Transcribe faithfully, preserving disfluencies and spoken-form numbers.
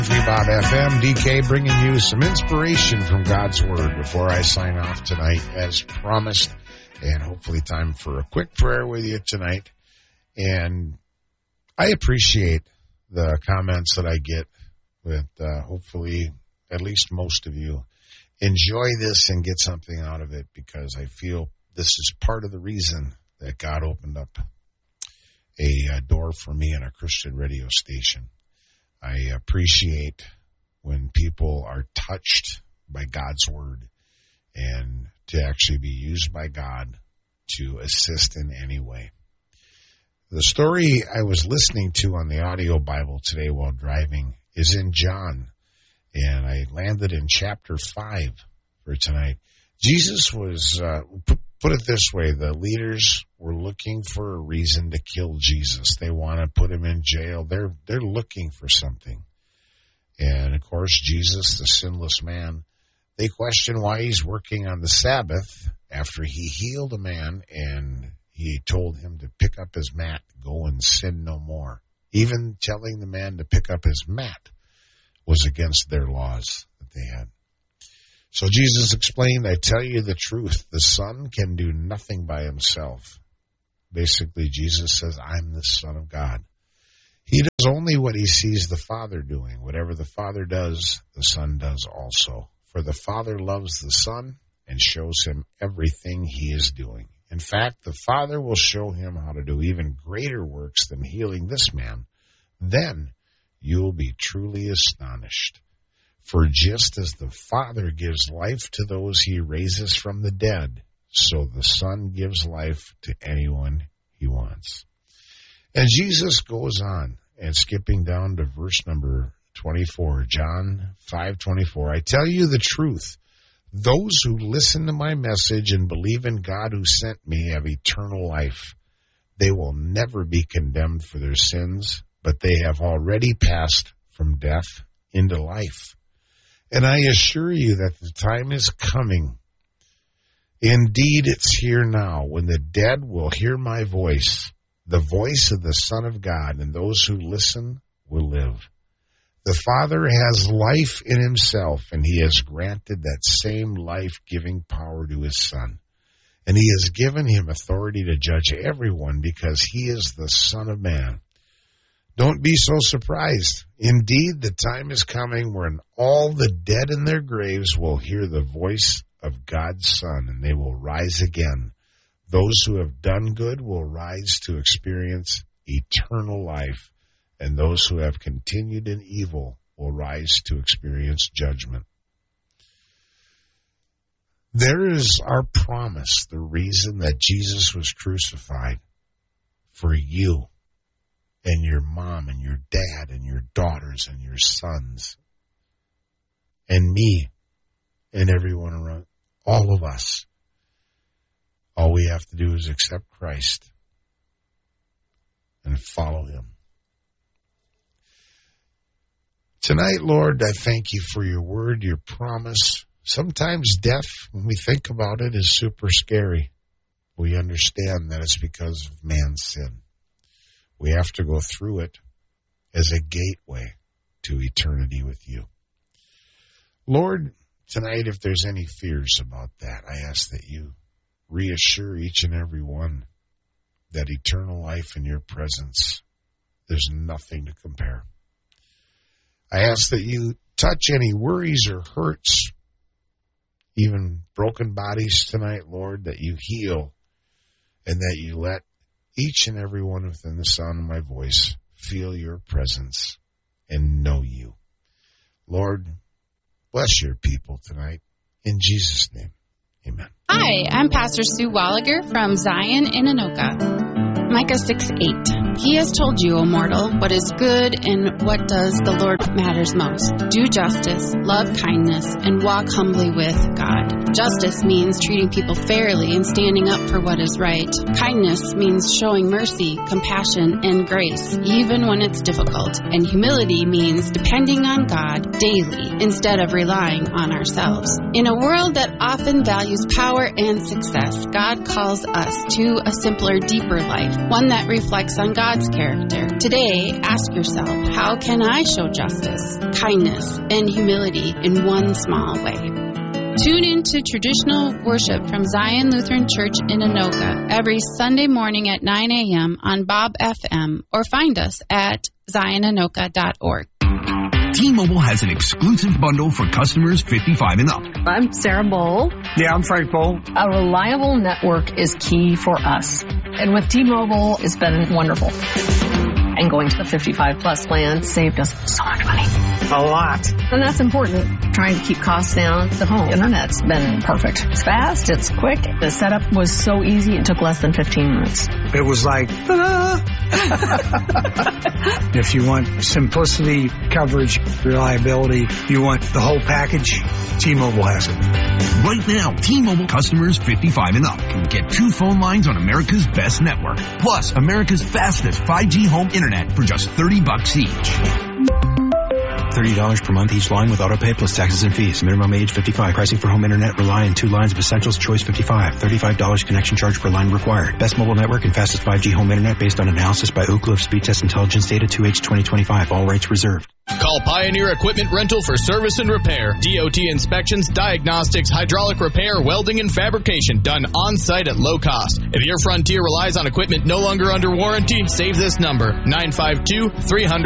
Bob F M, D K, bringing you some inspiration from God's Word before I sign off tonight, as promised, and hopefully time for a quick prayer with you tonight. And I appreciate the comments that I get with uh, hopefully at least most of you enjoy this and get something out of it, because I feel this is part of the reason that God opened up a, a door for me on a Christian radio station. I appreciate when people are touched by God's Word and to actually be used by God to assist in any way. The story I was listening to on the audio Bible today while driving is in John, and I landed in chapter five for tonight. Jesus was, uh, put it this way, the leaders were looking for a reason to kill Jesus. They want to put him in jail. They're they're looking for something. And, of course, Jesus, the sinless man, they question why he's working on the Sabbath after he healed a man and he told him to pick up his mat, go and sin no more. Even telling the man to pick up his mat was against their laws that they had. So Jesus explained, I tell you the truth, the Son can do nothing by himself. Basically, Jesus says, I'm the Son of God. He does only what he sees the Father doing. Whatever the Father does, the Son does also. For the Father loves the Son and shows him everything he is doing. In fact, the Father will show him how to do even greater works than healing this man. Then you will be truly astonished. For just as the Father gives life to those he raises from the dead, so the Son gives life to anyone he wants. And Jesus goes on, and skipping down to verse number twenty-four, John five twenty-four, I tell you the truth, those who listen to my message and believe in God who sent me have eternal life. They will never be condemned for their sins, but they have already passed from death into life. And I assure you that the time is coming. Indeed, it's here now, when the dead will hear my voice, the voice of the Son of God, and those who listen will live. The Father has life in himself, and he has granted that same life-giving power to his Son. And he has given him authority to judge everyone because he is the Son of Man. Don't be so surprised. Indeed, the time is coming when all the dead in their graves will hear the voice of God's Son, and they will rise again. Those who have done good will rise to experience eternal life, and those who have continued in evil will rise to experience judgment. There is our promise, the reason that Jesus was crucified for you and your mom and your dad and your daughters and your sons and me and everyone around, all of us. All we have to do is accept Christ and follow him. Tonight, Lord, I thank you for your word, your promise. Sometimes death, when we think about it, is super scary. We understand that it's because of man's sin. We have to go through it as a gateway to eternity with you. Lord, tonight, if there's any fears about that, I ask that you reassure each and every one that eternal life in your presence, there's nothing to compare. I ask that you touch any worries or hurts, even broken bodies tonight, Lord, that you heal and that you let each and every one within the sound of my voice feel your presence and know you. Lord, bless your people tonight. In Jesus' name, amen. Hi, I'm Pastor Sue Walliger from Zion in Anoka. Micah six eight. He has told you, O mortal, what is good and what does the Lord matters most. Do justice, love kindness, and walk humbly with God. Justice means treating people fairly and standing up for what is right. Kindness means showing mercy, compassion, and grace, even when it's difficult. And humility means depending on God daily instead of relying on ourselves. In a world that often values power and success, God calls us to a simpler, deeper life. one that reflects on God's character. Today, ask yourself, how can I show justice, kindness, and humility in one small way? Tune in to traditional worship from Zion Lutheran Church in Anoka every Sunday morning at nine a.m. on Bob F M, or find us at zion anoka dot org. T-Mobile has an exclusive bundle for customers fifty-five and up. I'm Sarah Bowl. Yeah, I'm Frank Bowl. A reliable network is key for us. And with T-Mobile, it's been wonderful. And going to the fifty-five plus plan saved us so much money. A lot. And that's important. Trying to keep costs down. The home internet's been perfect. It's fast, it's quick. The setup was so easy, it took less than fifteen minutes. It was like, ta-da! If you want simplicity, coverage, reliability, you want the whole package, T-Mobile has it. Right now, T-Mobile customers fifty-five and up can get two phone lines on America's best network, plus America's fastest five G home internet for just thirty bucks each. thirty dollars per month each line with autopay plus taxes and fees. Minimum age fifty-five. Pricing for home internet rely on two lines of Essentials Choice fifty-five. thirty-five dollars connection charge per line required. Best mobile network and fastest five G home internet based on analysis by Ookla of Speed Test Intelligence Data two H twenty twenty-five. All rates reserved. Call Pioneer Equipment Rental for service and repair. D O T inspections, diagnostics, hydraulic repair, welding, and fabrication done on-site at low cost. If your Frontier relies on equipment no longer under warranty, save this number, nine five two, three hundred